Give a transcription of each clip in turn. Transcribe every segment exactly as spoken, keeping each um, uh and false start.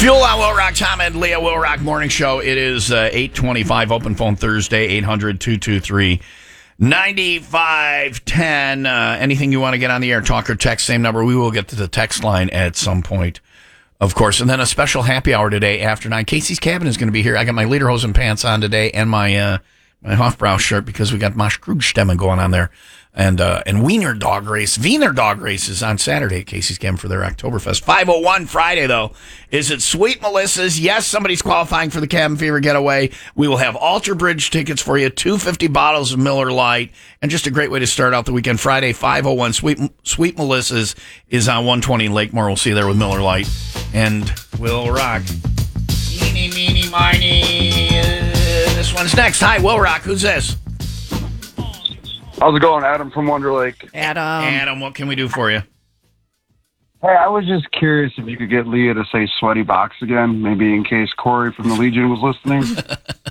Fuel on Will Rock, Tom and Leah, Will Rock Morning Show. It is uh, eight twenty-five, open phone Thursday, eight hundred, two two three, nine five one zero. Uh, anything you want to get on the air, talk or text, same number. We will get to the text line at some point, of course. And then a special happy hour today after nine. Casey's Cabin is going to be here. I got my lederhosen pants on today and my uh, my Hofbrau shirt because we got Mosh Krugstemme going on there. And uh, and Wiener Dog Race. Wiener Dog Race is on Saturday at Casey's Cabin for their Oktoberfest. five oh one Friday, though. Is it Sweet Melissa's? Yes, somebody's qualifying for the Cabin Fever Getaway. We will have Alter Bridge tickets for you, two hundred fifty bottles of Miller Lite, and just a great way to start out the weekend. Friday, five oh one Sweet Sweet Melissa's is on one twenty Lakemore. We'll see you there with Miller Lite. And Will Rock. Eeny, meeny, miny. Uh, this one's next. Hi, Will Rock. Who's this? How's it going, Adam from Wonder Lake? Adam. Adam, what can we do for you? Hey, I was just curious if you could get Leah to say sweaty box again, maybe in case Corey from the Legion was listening.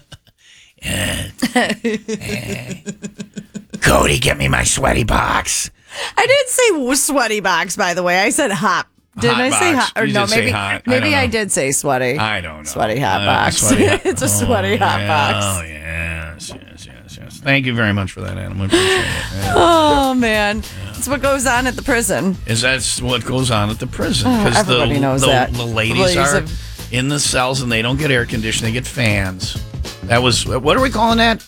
Cody, get me my sweaty box. I didn't say sweaty box, by the way. I said hot. Did Hot I say box. hot? Or You no, did say maybe hot. I maybe don't I, know. did say sweaty. I don't know. Sweaty hot Uh, box. sweaty hot- It's a sweaty oh, hot yeah. box. Oh, yes, yes, yes, yes. Thank you very much for that, Adam. We appreciate it. Yeah. Oh, man. That's what goes on at the prison. Is that what goes on at the prison? Oh, everybody the, knows the, that. the ladies, Ladies are have- in the cells and they don't get air conditioning. They get fans. That was, what are we calling that?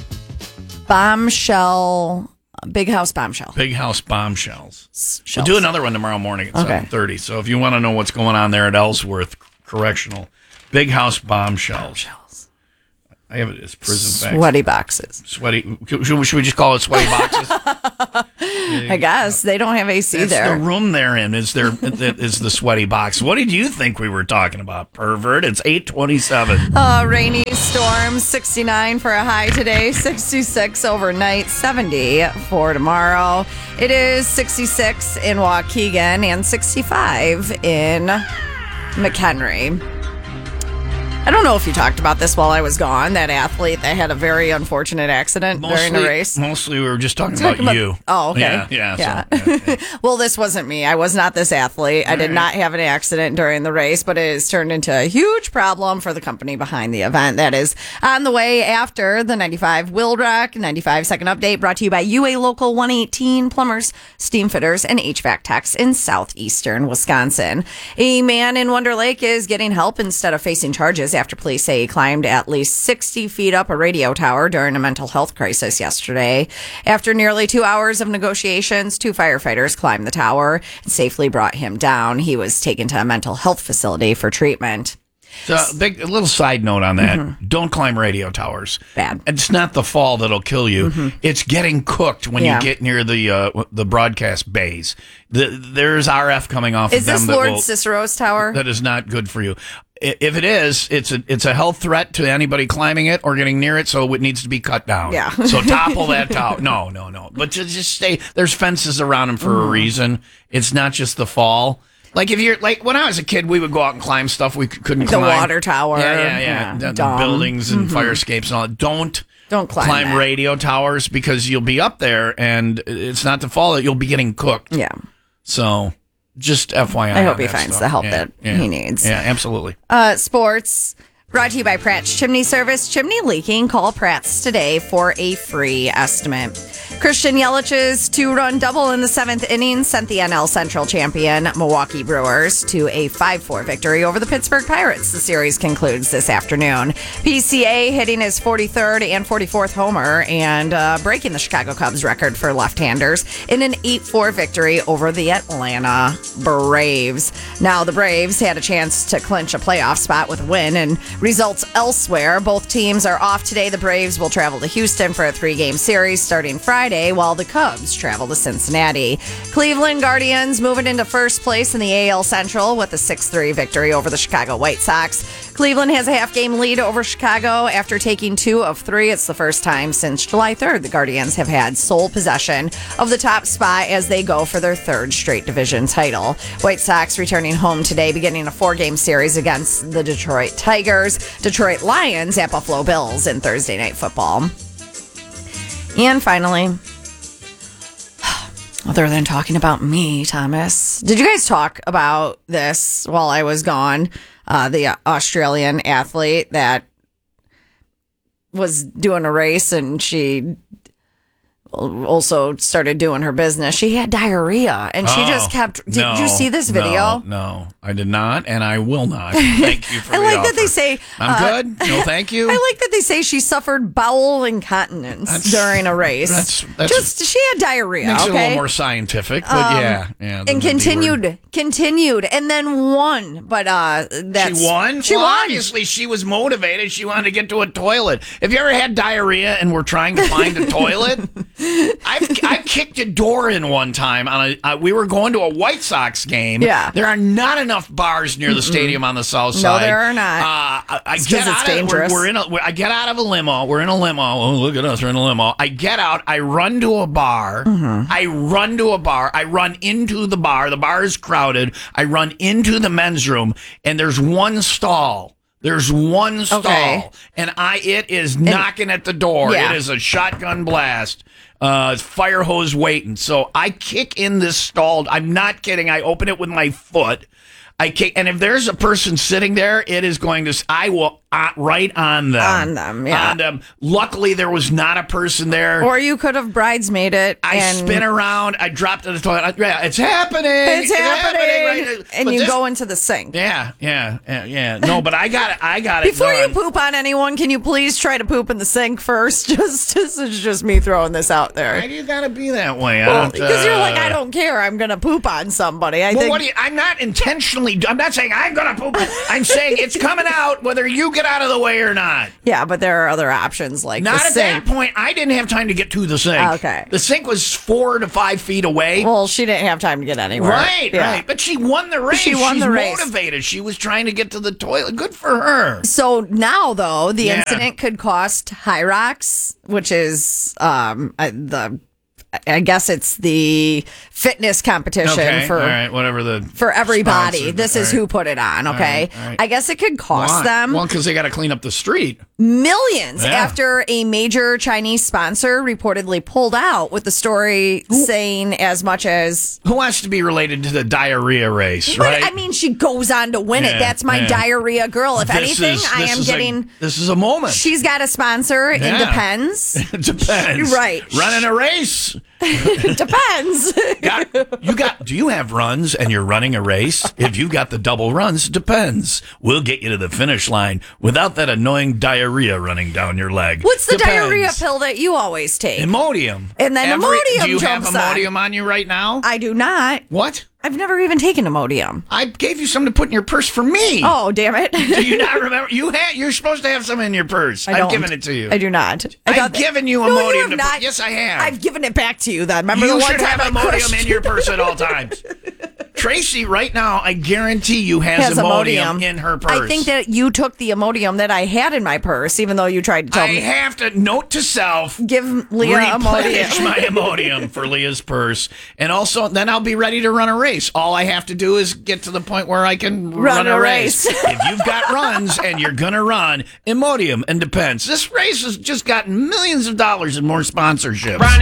Bombshell. Big house bombshell. Big House Bombshells. Shells. We'll do another one tomorrow morning at Okay. seven thirty. So if you want to know what's going on there at Ellsworth Correctional, Big House Bombshells. Shells. I have it as prison facts. Sweaty boxes. Sweaty. Should we, should we just call it sweaty boxes? I guess. They don't have A C That's there. the room they're in. Is there? Is the sweaty box? What did you think we were talking about, pervert? It's eight twenty-seven. Uh, rainy storm, sixty-nine for a high today, sixty-six overnight, seventy for tomorrow. It is sixty-six in Waukegan and sixty-five in McHenry. I don't know if you talked about this while I was gone, that athlete that had a very unfortunate accident during the race. Mostly we were just talking, Talking about, about- you. Oh, okay. Yeah, yeah. Yeah. So, yeah, yeah. Well, this wasn't me. I was not this athlete. I did right. not have an accident during the race, but it has turned into a huge problem for the company behind the event. That is on the way after the ninety-five Will Rock ninety-five second update, brought to you by U A Local one eighteen Plumbers, Steam Fitters, and H V A C Techs in southeastern Wisconsin. A man in Wonder Lake is getting help instead of facing charges after police say he climbed at least sixty feet up a radio tower during a mental health crisis yesterday. After nearly two hours of negotiations, two firefighters climbed the tower and safely brought him down. He was taken to a mental health facility for treatment. So, big a little side note on that: don't climb radio towers. Bad. It's not the fall that'll kill you. It's getting cooked when Yeah. you get near the uh, the broadcast bays. The, there's R F coming off Is of them this that Lord will, Cicero's tower? that is not good for you. I- If it is, it's a it's a health threat to anybody climbing it or getting near it, so it needs to be cut down. Yeah. So topple that tower. No, no, no. But just, just stay. There's fences around them for a reason. It's not just the fall. Like if you're like when I was a kid, we would go out and climb stuff we c- couldn't The climb. water tower. Yeah, yeah, yeah. Yeah, The, the dome. buildings and fire escapes and all that. Don't Don't climb that. radio towers because you'll be up there and it's not the fall that you'll be getting cooked. Yeah. So just F Y I. I hope on he that finds stuff. the help Yeah, that yeah. he needs. Yeah, absolutely. Uh, sports. Brought to you by Pratt's Chimney Service. Chimney leaking? Call Pratt's today for a free estimate. Christian Yelich's two-run double in the seventh inning sent the N L Central champion Milwaukee Brewers to a five four victory over the Pittsburgh Pirates. The series concludes this afternoon. P C A hitting his forty-third and forty-fourth homer and uh, breaking the Chicago Cubs record for left-handers in an eight four victory over the Atlanta Braves. Now, the Braves had a chance to clinch a playoff spot with a win and results elsewhere. Both teams are off today. The Braves will travel to Houston for a three-game series starting Friday, while the Cubs travel to Cincinnati. Cleveland Guardians moving into first place in the A L Central with a six three victory over the Chicago White Sox. Cleveland has a half-game lead over Chicago after taking two of three. It's the first time since July third the Guardians have had sole possession of the top spot as they go for their third straight division title. White Sox returning home today, beginning a four-game series against the Detroit Tigers. Detroit Lions at Buffalo Bills in Thursday Night Football. And finally, other than talking about me, Thomas, did you guys talk about this while I was gone? uh, the Australian athlete that was doing a race and she also started doing her business. She had diarrhea and she Oh, just kept. Did no, you see this video? No, no, I did not, and I will not. Thank you for I the like that offer. they say. I'm uh, good. No, thank you. I like that they say she suffered bowel incontinence That's- during a race. that's- that's- just she had diarrhea. Makes it a okay, little more scientific, but yeah, yeah. the- and the B word. continued, continued, and then won. But uh, that's She won? She well, won. obviously, she was motivated. She wanted to get to a toilet. Have you ever had diarrhea and were trying to find a toilet? I've I kicked a door in one time. On a, uh, we were going to a White Sox game. Yeah. There are not enough bars near the stadium on the south No, side. there are not. Uh, I, I It's get 'cause it's out of, dangerous. We're, we're in a, we're, I get out of a limo. We're in a limo. Oh, look at us. We're in a limo. I get out. I run to a bar. Mm-hmm. I run to a bar. I run into the bar. The bar is crowded. I run into the men's room, and there's one stall. There's one stall, Okay. and I it is knocking at the door. Yeah. It is a shotgun blast. Uh, it's fire hose waiting. So I kick in this stall. I'm not kidding. I open it with my foot. I kick, and if there's a person sitting there, it is going to. I will uh, right on them. On them, yeah. On them. Luckily, there was not a person there. Or you could have bridesmaid it. I and spin around. I drop to the toilet. I, yeah, it's happening. It's happening, right? and But you this- go into the sink. Yeah, yeah, yeah, yeah. No, but I got it. I got it. Before you done. poop on anyone, can you please try to poop in the sink first? Just this is just me throwing this out Why there. do you gotta be that way? I Well, don't, because you're like, uh, I don't care. I'm gonna poop on somebody. I Well, think. what do you, I'm not intentionally. I'm not saying I'm gonna poop. I'm saying it's coming out whether you get out of the way or not. yeah, but there are other options like Not the at sink. that point. I didn't have time to get to the sink. Okay. The sink was four to five feet away. Well, she didn't have time to get anywhere. right, Yeah. right. But she won the race. She won She's the race. motivated. She was trying to get to the toilet. Good for her. So now, though, the Yeah. incident could cost High Rocks, which is um uh, the, I guess it's the fitness competition Okay. for all right. Whatever the for everybody. sponsor- This is all who right. put it on. Okay, all right. I guess it could cost Why? them Well, because they got to clean up the street. millions Yeah. after a major Chinese sponsor reportedly pulled out, with the story saying as much as. Who wants to be related to the diarrhea race, But, right? I mean, she goes on to win Yeah, it. That's my yeah. diarrhea girl. If This anything, is- I this am is a- getting. this is a moment. She's got a sponsor. It Yeah. depends. It depends. Right. Running a race. It depends. Got, you got? Do you have runs and you're running a race? If you got the double runs, depends. We'll get you to the finish line without that annoying diarrhea running down your leg. What's the Depends. diarrhea pill that you always take? Imodium. And then Every- Imodium Do you have jumps on. Imodium on you right now? I do not. What? I've never even taken Imodium. I gave you some to put in your purse for me. Oh, damn it. Do you not remember? You had. You're supposed to have some in your purse. I I've don't. given it to you. I do not. I I've thought that- given you No, you Imodium have to not. put. Yes, I have. I've given it back to you then. Remember the You one should time have I Imodium crushed in your purse at all times. Tracy, right now, I guarantee you has, has Imodium, Imodium in her purse. I think that you took the Imodium that I had in my purse, even though you tried to tell I me. have to note to self. Give Leah Replenish Imodium. my Imodium for Leah's purse, and also then I'll be ready to run a race. All I have to do is get to the point where I can run, Run a a race. race. If you've got runs and you're gonna run, Imodium and Depends. This race has just gotten millions of dollars in more sponsorship.